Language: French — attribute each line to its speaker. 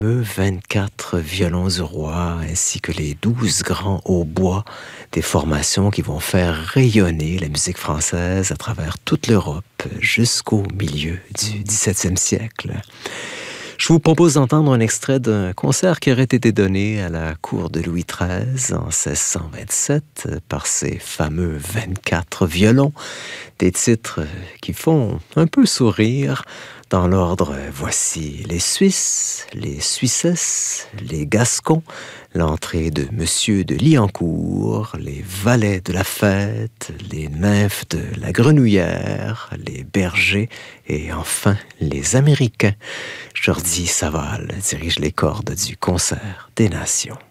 Speaker 1: 24 violons du roi ainsi que les 12 grands hautbois, des formations qui vont faire rayonner la musique française à travers toute l'Europe jusqu'au milieu du XVIIe siècle. Je vous propose d'entendre un extrait d'un concert qui aurait été donné à la cour de Louis XIII en 1627 par ces fameux 24 violons, des titres qui font un peu sourire. Dans l'ordre, voici les Suisses, les Suissesses, les Gascons, l'entrée de Monsieur de Liancourt, les valets de la fête, les nymphes de la grenouillère, les bergers et enfin les Américains. Jordi Savall dirige les cordes du Concert des Nations.